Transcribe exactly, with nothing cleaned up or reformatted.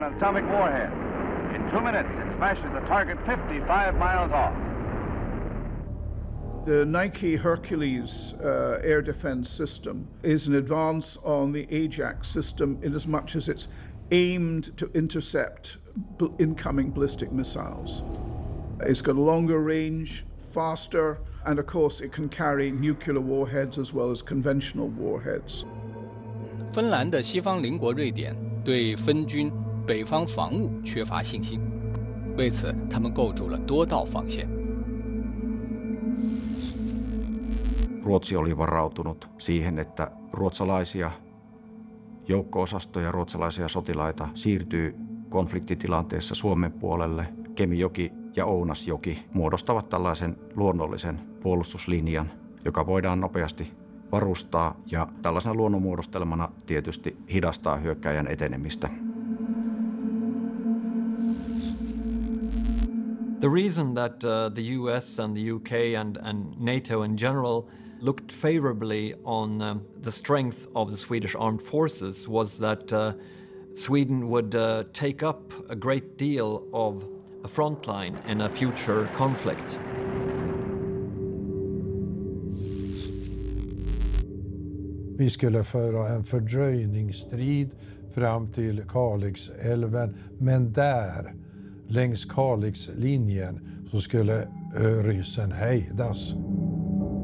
An atomic warhead. In two minutes, it smashes a target fifty-five miles off. The Nike Hercules uh, air defense system is an advance on the Ajax system in as much as it's aimed to intercept bl- incoming ballistic missiles. It's got a longer range, faster, and of course it can carry nuclear warheads as well as conventional warheads. 芬兰的西方邻国瑞典对分军北方防务缺乏信心，为此他们构筑了多道防线。 Ruotsi oli varautunut siihen, että ruotsalaisia joukko-osastoja, ruotsalaisia sotilaita siirtyy konfliktitilanteessa Suomen puolelle. Kemijoki ja Ounasjoki muodostavat tällaisen luonnollisen puolustuslinjan, joka voidaan nopeasti varustaa ja tällaisena luonnonmuodostelmana tietysti hidastaa hyökkääjän etenemistä. The reason that uh, the U S and the U K and, and NATO in general looked favorably on um, the strength of the Swedish armed forces was that uh, Sweden would uh, take up a great deal of a front line in a future conflict. Vi skulle föra en fördröjningsstrid fram till Kalixälven, men där, längs Kalixlinjen, så skulle ryssen hejdas.